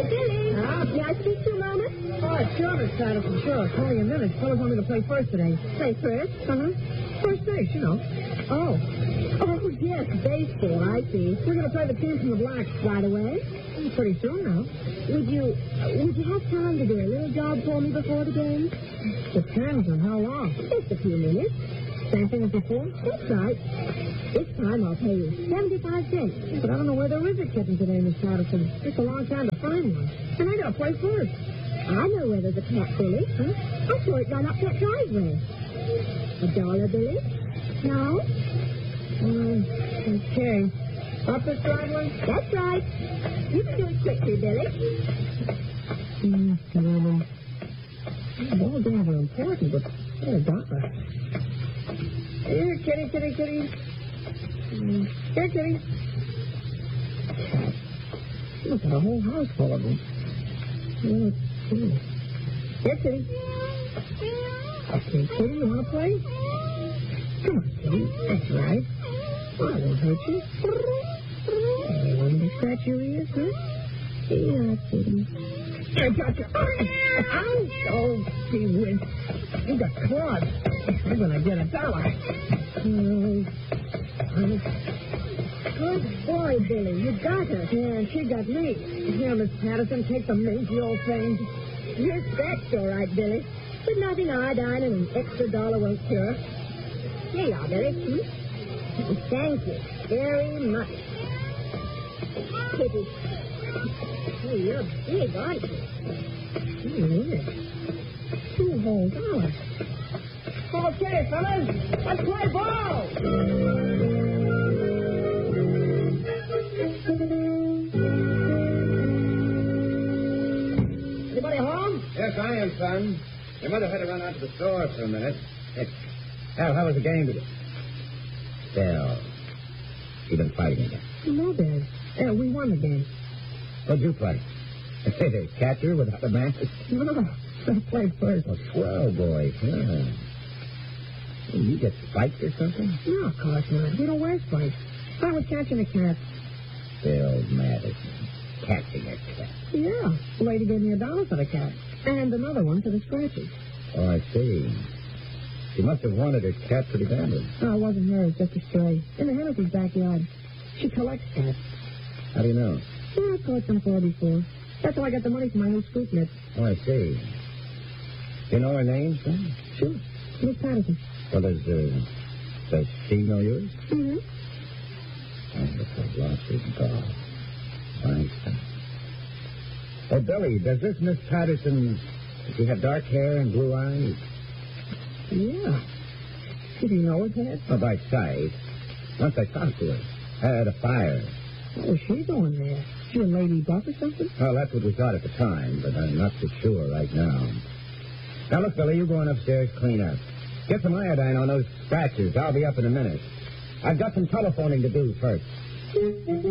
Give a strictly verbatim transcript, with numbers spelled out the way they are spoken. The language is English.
Billy. Huh? May I speak to you a moment? Oh, sure, Miss Patterson, sure. I'll call you in a minute. Fellas want me to play first today. Play first? Uh-huh. First base, you know. Oh. Oh, yes, baseball, I see. We're going to play the team from the Blacks. Right away. Pretty soon now. Would you, uh, would you have time to do a little job for me before the game? Depends on how long. Just a few minutes. Same thing as before? That's right. This time I'll pay you seventy-five cents. But I don't know where there is a kitten today, Miss Patterson. It's a long time to find one. And I got to play first. I know where there's a cat, Billy. Huh? I saw it run up that driveway. A dollar, Billy? No? Um, okay. Up this driveway? That's right. You can do it quickly, Billy. Hmm, um, all games are important, but what a dollar. Here, kitty, kitty, kitty. Mm, here, kitty. Look at a whole house full of them. Oh, cool. Here, kitty. Okay, kitty, you want to play? Come on, kitty. That's right. Oh, I won't hurt you. You want me to scratch your ears, huh? Yeah, kitty. I got you. Oh, oh, gee whiz. You got claws. I'm going to get a dollar. Oh, Good boy, Billy. You got her. yeah, she got me. Here, Miss Patterson, take the mangy old thing. You're scratched, all right, Billy. But nothing iodine and an extra dollar won't cure. Here you are, Billy. Hmm? Thank you very much. Kitty. Oh, you're big, aren't you? Yeah. Two whole dollars. Okay, fellas, let's play ball. Anybody home? Yes, I am, son. Your mother had to run out to the store for a minute. Hal, how was the game today? Still, you've been fighting again. No, Dad. Yeah, we won the game. What'd you play? Catcher without a bat? No, I played first. Oh, swell, boy. Yeah. You get spiked or something? No, of course not. We don't wear spikes. I was catching a cat. Bill Madison. Catching a cat. Yeah. The lady gave me a dollar for the cat. And another one for the scratches. Oh, I see. She must have wanted her cat pretty badly. No, it wasn't hers, just a stray. In the Hennessy's backyard. She collects cats. How do you know? Yeah, I've caught some for her before. That's how I got the money for my new scoop net. Oh, I see. You know her name, son? Sure. Miss Patterson. Well, does, uh, does she know yours? Mm-hmm. Wonderful, glossy dog. Fine stuff. Oh, Billy, does this Miss Patterson, does she have dark hair and blue eyes? Yeah. Did you know it had? Oh, by sight. Once I talked to her at a fire. What was she doing there? She a lady buck or something? Well, that's what we thought at the time, but I'm not so sure right now. Now, look, Billy, you go on upstairs, clean up. Get some iodine on those scratches. I'll be up in a minute. I've got some telephoning to do first.